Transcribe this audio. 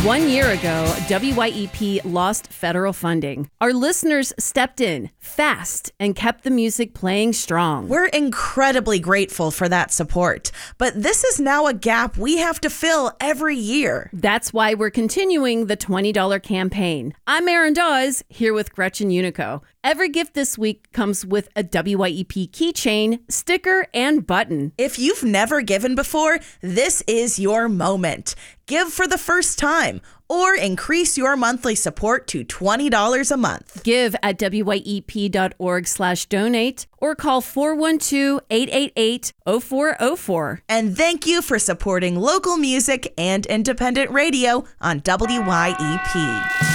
1 year ago, WYEP lost federal funding. Our listeners stepped in fast and kept the music playing strong. We're incredibly grateful for that support, but this is now a gap we have to fill every year. That's why we're continuing the $20 campaign. I'm Erin Dawes, here with Gretchen Unico. Every gift this week comes with a WYEP keychain, sticker, and button. If you've never given before, this is your moment. Give for the first time or increase your monthly support to $20 a month. Give at wyep.org/donate or call 412-888-0404. And thank you for supporting local music and independent radio on WYEP.